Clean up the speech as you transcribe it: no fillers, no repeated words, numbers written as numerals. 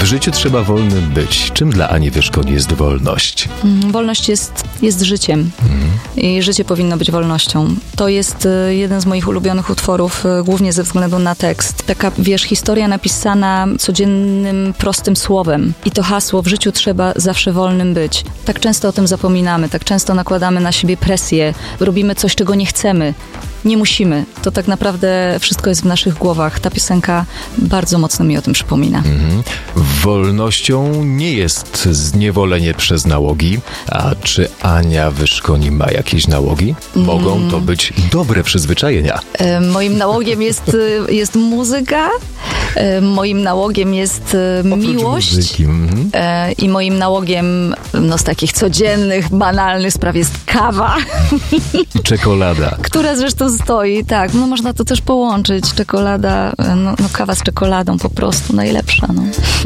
życiu trzeba wolnym być. Czym dla Ani Wyszkoń jest wolność? Wolność jest życiem i życie powinno być wolnością. To jest jeden z moich ulubionych utworów, głównie ze względu na tekst. Taka, historia napisana codziennym, prostym słowem. I to hasło w życiu trzeba zawsze wolnym być. Tak często o tym zapominamy, tak często nakładamy na siebie presję, robimy coś, czego nie chcemy. Nie musimy. To tak naprawdę wszystko jest w naszych głowach. Ta piosenka bardzo mocno mi o tym przypomina. Wolnością nie jest zniewolenie przez nałogi. A czy Ania Wyszkoń ma jakieś nałogi? Mogą to być dobre przyzwyczajenia. Moim nałogiem jest muzyka. Moim nałogiem jest miłość. Muzyki. I moim nałogiem z takich codziennych, banalnych spraw jest kawa. I czekolada. Która zresztą stoi, tak. Można to też połączyć. Czekolada, kawa z czekoladą po prostu najlepsza.